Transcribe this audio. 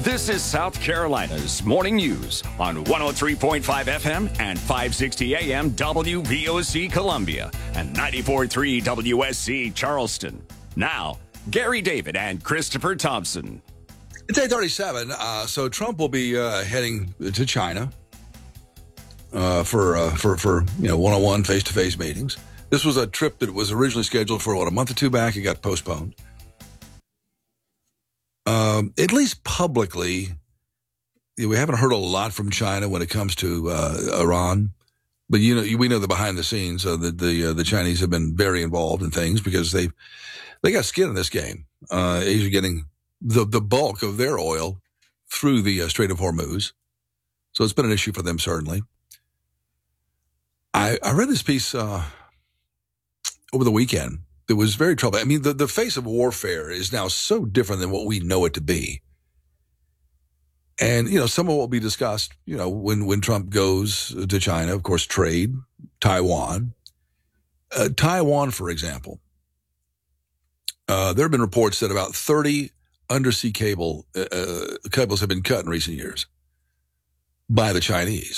This is South Carolina's Morning News on 103.5 FM and 560 AM WVOC Columbia and 94.3 WSC Charleston. Now, Gary David and Christopher Thompson. It's 8:37, so Trump will be heading to China for one-on-one, face-to-face meetings. This was a trip that was originally scheduled for, a month or two back. It got postponed. At least publicly, we haven't heard a lot from China when it comes to Iran. But we know the behind the scenes. The Chinese have been very involved in things because they got skin in this game. Asia getting the bulk of their oil through the Strait of Hormuz, so it's been an issue for them certainly. I read this piece over the weekend. It was very troubling. I mean, the face of warfare is now so different than what we know it to be. And, some of what will be discussed, when Trump goes to China, of course, trade, Taiwan. Taiwan, for example, there have been reports that about 30 undersea cables have been cut in recent years by the Chinese.